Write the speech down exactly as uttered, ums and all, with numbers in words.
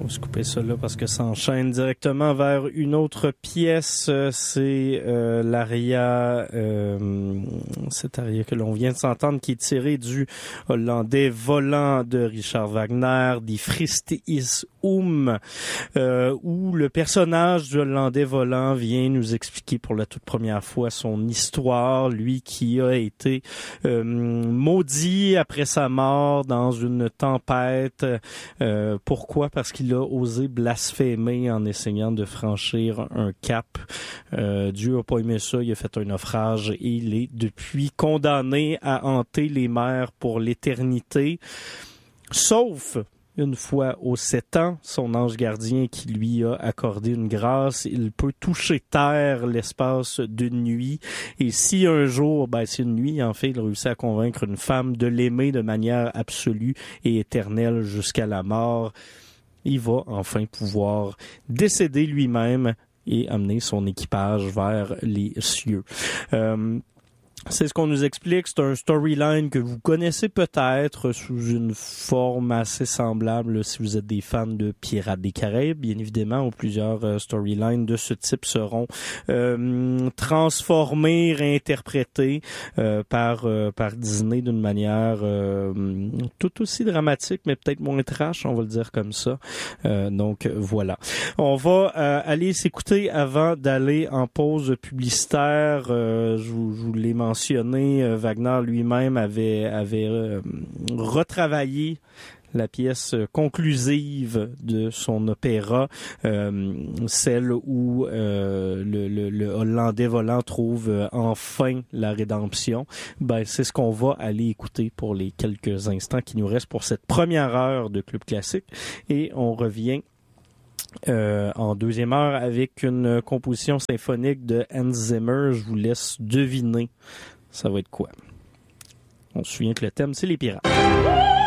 va se couper ça là parce que ça enchaîne directement vers une autre pièce. C'est euh, l'aria, euh, cet aria que l'on vient de s'entendre, qui est tiré du hollandais volant de Richard Wagner, Die Frist is um, euh, où le personnage du hollandais volant vient nous expliquer pour la toute première fois son histoire, lui qui a été euh, maudit après sa mort dans une tempête. Euh, pourquoi? Parce qu'il a osé blasphémer en essayant de franchir un cap. Euh, Dieu n'a pas aimé ça, il a fait un naufrage et il est depuis condamné à hanter les mers pour l'éternité. Sauf une fois aux sept ans, son ange gardien qui lui a accordé une grâce, il peut toucher terre l'espace d'une nuit. Et si un jour, ben c'est une nuit, en fait, il réussit à convaincre une femme de l'aimer de manière absolue et éternelle jusqu'à la mort, il va enfin pouvoir décéder lui-même et amener son équipage vers les cieux. Euh, C'est ce qu'on nous explique. C'est un storyline que vous connaissez peut-être sous une forme assez semblable si vous êtes des fans de Pirates des Caraïbes, bien évidemment, où plusieurs euh, storylines de ce type seront euh, transformées, réinterprétées euh, par euh, par Disney d'une manière euh, tout aussi dramatique, mais peut-être moins trash, on va le dire comme ça. Euh, donc voilà. On va euh, aller s'écouter avant d'aller en pause publicitaire. Euh, je vous, je vous l'ai mentionné. Wagner lui-même avait, avait euh, retravaillé la pièce conclusive de son opéra, euh, celle où euh, le, le, le Hollandais volant trouve euh, enfin la rédemption. Ben, c'est ce qu'on va aller écouter pour les quelques instants qui nous restent pour cette première heure de Club Classique. Et on revient Euh, en deuxième heure avec une composition symphonique de Hans Zimmer. Je vous laisse deviner ça va être quoi. On se souvient que le thème, c'est les pirates.